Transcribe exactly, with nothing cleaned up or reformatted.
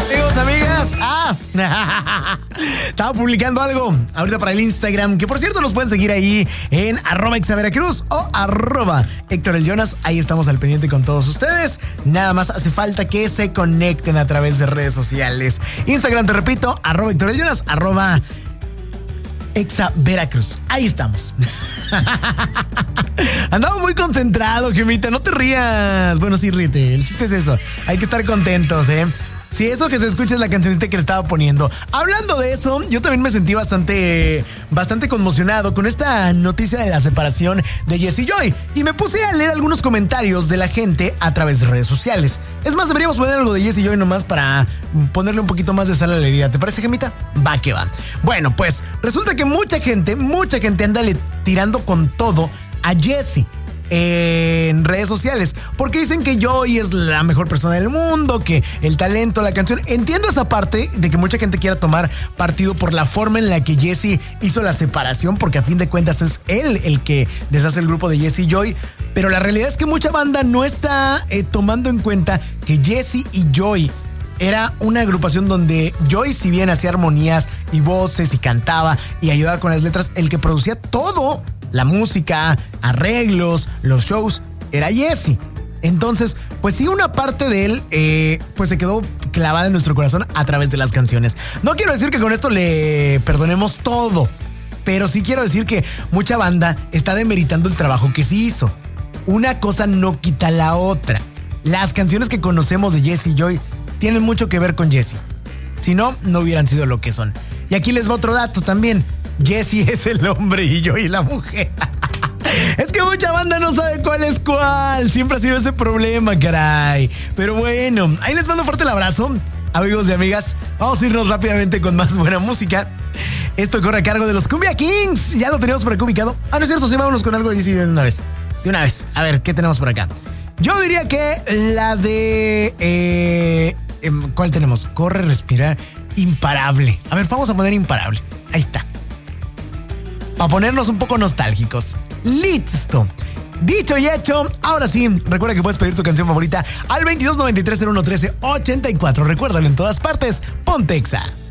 Amigos, amigas, ah, estaba publicando algo ahorita para el Instagram, que por cierto los pueden seguir ahí en arroba exaveracruz o arroba Héctor el Jonas. Ahí estamos al pendiente con todos ustedes. Nada más hace falta que se conecten a través de redes sociales. Instagram, te repito, arroba Héctor el Jonas, arroba Exa Veracruz. Ahí estamos. Andaba muy concentrado, Gemita, no te rías. Bueno, sí, ríete, el chiste es eso. Hay que estar contentos, ¿eh? Sí, eso que se escucha es la cancionista que le estaba poniendo. Hablando de eso, yo también me sentí bastante, bastante conmocionado con esta noticia de la separación de Jessie Joy. Y me puse a leer algunos comentarios de la gente a través de redes sociales. Es más, deberíamos poner algo de Jessie Joy nomás para ponerle un poquito más de sal a la herida. ¿Te parece, Gemita? Va que va. Bueno, pues resulta que mucha gente, mucha gente anda le tirando con todo a Jessie en redes sociales, porque dicen que Joy es la mejor persona del mundo, que el talento, la canción. Entiendo esa parte de que mucha gente quiera tomar partido por la forma en la que Jessie hizo la separación, porque a fin de cuentas es él el que deshace el grupo de Jessie Joy, pero la realidad es que mucha banda no está eh, tomando en cuenta que Jessie y Joy era una agrupación donde Joy, si bien hacía armonías y voces y cantaba y ayudaba con las letras, el que producía todo, la música, arreglos, los shows, era Jessie. Entonces, pues sí, una parte de él eh, pues se quedó clavada en nuestro corazón a través de las canciones. No quiero decir que con esto le perdonemos todo, pero sí quiero decir que mucha banda está demeritando el trabajo que sí hizo. Una cosa no quita la otra. Las canciones que conocemos de Jessie Joy tienen mucho que ver con Jessie. Si no, no hubieran sido lo que son. Y aquí les va otro dato también. Jessie es el hombre y Joy la mujer. Es que mucha banda no sabe cuál es cuál. Siempre ha sido ese problema, caray. Pero bueno, ahí les mando fuerte el abrazo, amigos y amigas. Vamos a irnos rápidamente con más buena música. Esto corre a cargo de los Cumbia Kings. Ya lo tenemos por acá ubicado. Ah, no es cierto, sí, vámonos con algo de Jessie de una vez. De una vez. A ver, ¿qué tenemos por acá? Yo diría que la de... Eh, ¿Cuál tenemos? Corre, respirar, imparable. A ver, vamos a poner imparable. Ahí está. Para ponernos un poco nostálgicos. Listo. Dicho y hecho, ahora sí, recuerda que puedes pedir tu canción favorita al veintidós noventa y tres cero uno trece ochenta y cuatro. Recuérdalo en todas partes. Ponte Exa.